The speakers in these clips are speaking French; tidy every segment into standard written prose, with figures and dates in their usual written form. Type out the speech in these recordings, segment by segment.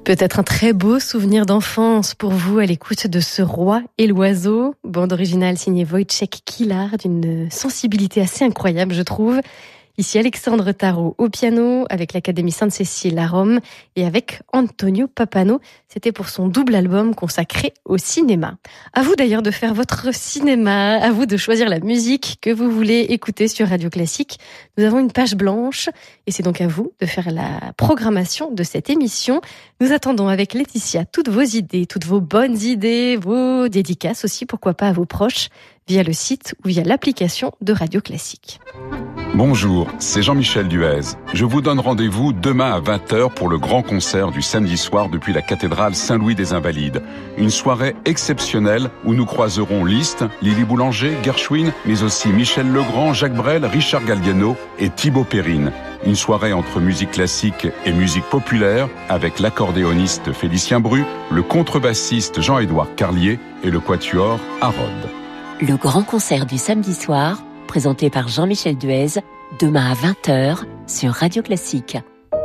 Peut-être un très beau souvenir d'enfance pour vous à l'écoute de Ce Roi et l'Oiseau, bande originale signée Wojciech Kilar, d'une sensibilité assez incroyable, je trouve. Ici Alexandre Tarot au piano, avec l'Académie Sainte-Cécile à Rome et avec Antonio Pappano. C'était pour son double album consacré au cinéma. À vous d'ailleurs de faire votre cinéma, à vous de choisir la musique que vous voulez écouter sur Radio Classique. Nous avons une page blanche et c'est donc à vous de faire la programmation de cette émission. Nous attendons avec Laetitia toutes vos idées, toutes vos bonnes idées, vos dédicaces aussi, pourquoi pas à vos proches, via le site ou via l'application de Radio Classique. Bonjour, c'est Jean-Michel Duez. Je vous donne rendez-vous demain à 20h pour le grand concert du samedi soir depuis la cathédrale Saint-Louis des Invalides. Une soirée exceptionnelle où nous croiserons Liszt, Lily Boulanger, Gershwin, mais aussi Michel Legrand, Jacques Brel, Richard Galliano et Thibaut Perrine. Une soirée entre musique classique et musique populaire avec l'accordéoniste Félicien Bru, le contrebassiste Jean-Édouard Carlier et le quatuor Harrod. Le grand concert du samedi soir, présenté par Jean-Michel Duez, demain à 20h sur Radio Classique.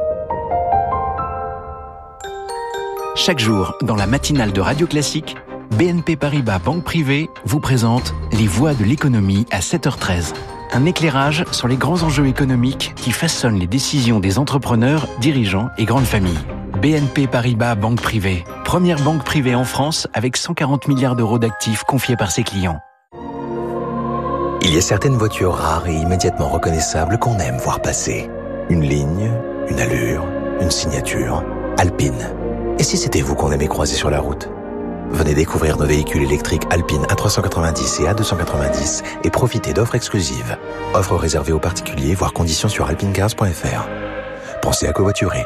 Chaque jour, dans la matinale de Radio Classique, BNP Paribas Banque Privée vous présente Les Voix de l'économie à 7h13. Un éclairage sur les grands enjeux économiques qui façonnent les décisions des entrepreneurs, dirigeants et grandes familles. BNP Paribas Banque Privée, première banque privée en France avec 140 milliards d'euros d'actifs confiés par ses clients. Il y a certaines voitures rares et immédiatement reconnaissables qu'on aime voir passer. Une ligne, une allure, une signature. Alpine. Et si c'était vous qu'on aimait croiser sur la route ? Venez découvrir nos véhicules électriques Alpine A390 et A290 et profitez d'offres exclusives. Offres réservées aux particuliers, voire conditions sur alpinecars.fr. Pensez à covoiturer.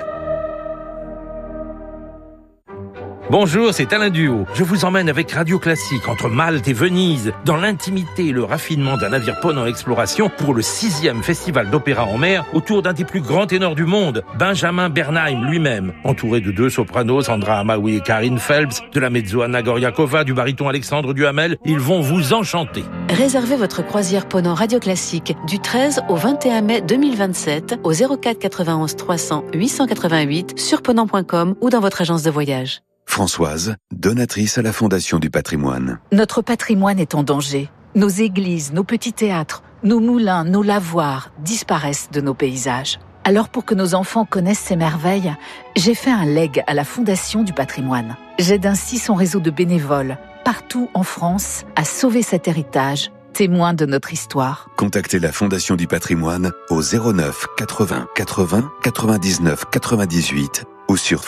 Bonjour, c'est Alain Duhaut. Je vous emmène avec Radio Classique entre Malte et Venise, dans l'intimité et le raffinement d'un navire ponant exploration pour le 6e festival d'opéra en mer autour d'un des plus grands ténors du monde, Benjamin Bernheim lui-même, entouré de 2 sopranos, Sandra Amaoui et Karine Phelps, de la mezzo Anna Goriakova, du baryton Alexandre Duhamel. Ils vont vous enchanter. Réservez votre croisière ponant Radio Classique du 13 au 21 mai 2027 au 04 91 300 888 sur ponant.com ou dans votre agence de voyage. Françoise, donatrice à la Fondation du patrimoine. Notre patrimoine est en danger. Nos églises, nos petits théâtres, nos moulins, nos lavoirs disparaissent de nos paysages. Alors pour que nos enfants connaissent ces merveilles, j'ai fait un leg à la Fondation du patrimoine. J'aide ainsi son réseau de bénévoles, partout en France, à sauver cet héritage, témoin de notre histoire. Contactez la Fondation du patrimoine au 09 80 80 99 98 ou sur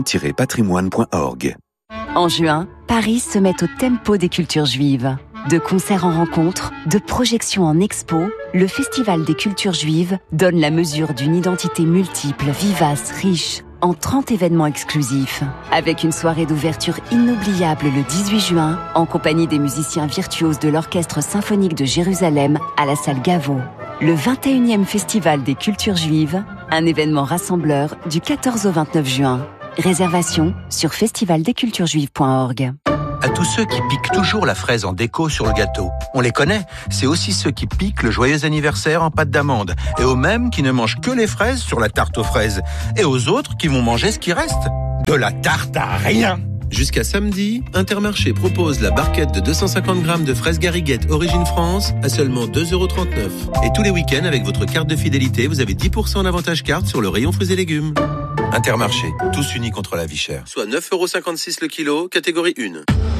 fondation-patrimoine.org. En juin, Paris se met au tempo des cultures juives. De concerts en rencontres, de projections en expo, le Festival des cultures juives donne la mesure d'une identité multiple, vivace, riche, en 30 événements exclusifs. Avec une soirée d'ouverture inoubliable le 18 juin, en compagnie des musiciens virtuoses de l'Orchestre symphonique de Jérusalem à la salle Gaveau. Le 21e Festival des cultures juives, un événement rassembleur du 14 au 29 juin. Réservation sur festivaldesculturesjuives.org. À tous ceux qui piquent toujours la fraise en déco sur le gâteau. On les connaît, c'est aussi ceux qui piquent le joyeux anniversaire en pâte d'amande. Et aux mêmes qui ne mangent que les fraises sur la tarte aux fraises. Et aux autres qui vont manger ce qui reste. De la tarte à rien. Jusqu'à samedi, Intermarché propose la barquette de 250 grammes de fraises Gariguette Origine France à seulement 2,39 €. Et tous les week-ends, avec votre carte de fidélité, vous avez 10% d'avantage carte sur le rayon fruits et légumes. Intermarché, tous unis contre la vie chère. Soit 9,56 € le kilo, catégorie 1.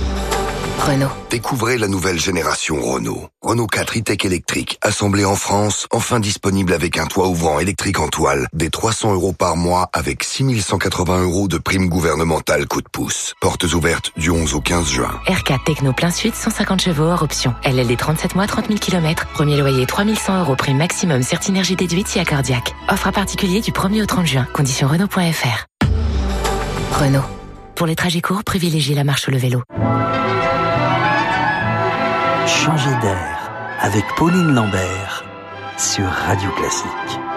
Renault. Découvrez la nouvelle génération Renault. Renault 4 e-tech électrique, assemblé en France, enfin disponible avec un toit ouvrant électrique en toile, des 300 € par mois avec 6 180 € de prime gouvernementale coup de pouce. Portes ouvertes du 11 au 15 juin. R4 Techno plein sud, 150 chevaux hors option. LLD 37 mois, 30 000 km. Premier loyer 3 100 €, prime maximum, Certinergie déduite si accordiaque. Offre à particulier du 1er au 30 juin. Conditions Renault.fr. Renault. Pour les trajets courts, privilégiez la marche ou le vélo. Changer d'air avec Pauline Lambert sur Radio Classique.